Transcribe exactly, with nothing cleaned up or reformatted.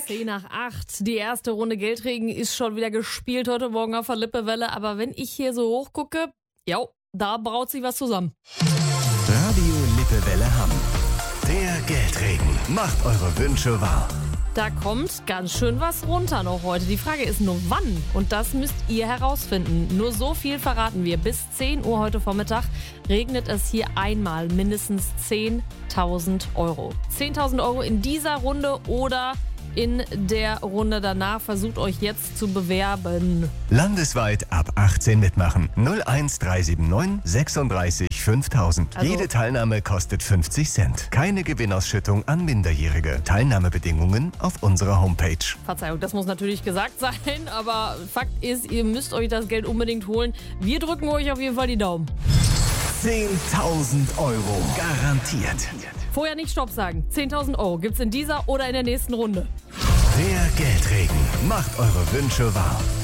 zehn nach acht. Die erste Runde Geldregen ist schon wieder gespielt heute Morgen auf der Lippewelle. Aber wenn ich hier so hoch gucke, ja, da braut sich was zusammen. Radio Lippewelle Hamm. Der Geldregen macht eure Wünsche wahr. Da kommt ganz schön was runter noch heute. Die Frage ist nur wann. Und das müsst ihr herausfinden. Nur so viel verraten wir. Bis zehn Uhr heute Vormittag regnet es hier einmal mindestens zehntausend Euro. zehntausend Euro in dieser Runde oder in der Runde danach. Versucht euch jetzt zu bewerben. Landesweit ab achtzehn mitmachen. null eins drei sieben neun sechsunddreißig fünftausend. Also- Jede Teilnahme kostet fünfzig Cent. Keine Gewinnausschüttung an Minderjährige. Teilnahmebedingungen auf unserer Homepage. Verzeihung, das muss natürlich gesagt sein, aber Fakt ist, ihr müsst euch das Geld unbedingt holen. Wir drücken euch auf jeden Fall die Daumen. zehntausend Euro garantiert. Vorher nicht Stopp sagen. zehntausend Euro gibt's in dieser oder in der nächsten Runde. Der Geldregen macht eure Wünsche wahr.